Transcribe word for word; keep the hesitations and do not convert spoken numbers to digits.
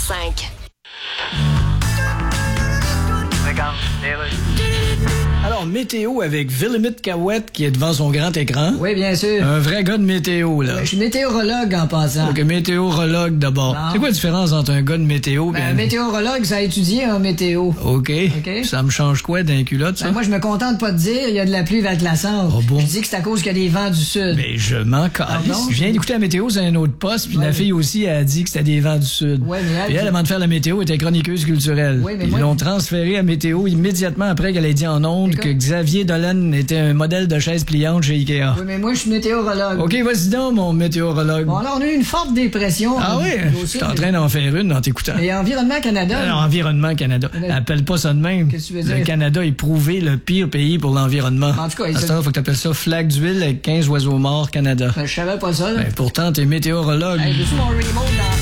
cinq. Regarde, les rues. Alors, météo avec Villemit Cahouette qui est devant son grand écran. Oui, bien sûr. Un vrai gars de météo, là. Je suis météorologue en passant. OK, météorologue d'abord. Bon. C'est quoi la différence entre un gars de météo Ben, et un météorologue, ça a étudié en météo. OK. OK. Ça me change quoi d'un culotte, ça? Ben, moi, je me contente pas de dire, il y a de la pluie verglaçante. Oh bon? Je dis que c'est à cause qu'il y a des vents du sud. Ben, je m'en calisse. Pardon? Je viens d'écouter la météo sur un autre poste, puis Ouais, la mais- fille aussi a dit que c'était des vents du sud. Ouais, mais elle- Puis elle, avant de faire la météo, était chroniqueuse culturelle. Ouais, mais Ils moi- l'ont transférée à météo immédiatement après qu'elle ait dit en ondes D'accord. que Xavier Dolan était un modèle de chaise pliante chez Ikea. Oui, mais moi, je suis météorologue. OK, vas-y donc, mon météorologue. Bon, là, on a eu une forte dépression. Ah oui? Au Je sud, suis en train d'en faire une en t'écoutant. mais Environnement Canada. Alors, Environnement Canada. Mais- Appelle pas ça de même. Qu'est-ce que tu veux Le dire? Canada est prouvé le pire pays pour l'environnement. En tout cas, à il ce se- temps, faut que t'appelles ça flaque d'huile avec quinze oiseaux morts Canada. Ben, je savais pas ça, là. Ben, pourtant, t'es météorologue. Hey, veux-tu mon remote dans